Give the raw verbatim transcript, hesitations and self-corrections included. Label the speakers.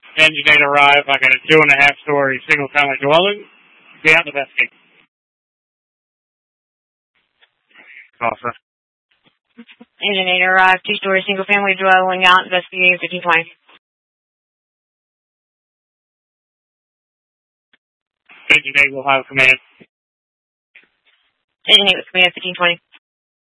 Speaker 1: Engine eight arrive. I got a two and a half story single family dwelling. Be out the best gate. Awesome.
Speaker 2: Engine eight arrive. Two story single family dwelling out. Investigating fifteen twenty.
Speaker 1: Engine eight will have command.
Speaker 2: Engine eight with command fifteen twenty.